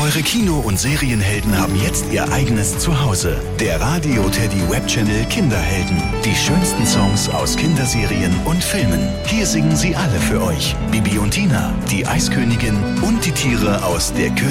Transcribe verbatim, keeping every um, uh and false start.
Eure Kino- und Serienhelden haben jetzt ihr eigenes Zuhause. Der Radio Teddy Webchannel Kinderhelden. Die schönsten Songs aus Kinderserien und Filmen. Hier singen sie alle für euch. Bibi und Tina, die Eiskönigin und die Tiere aus der Königin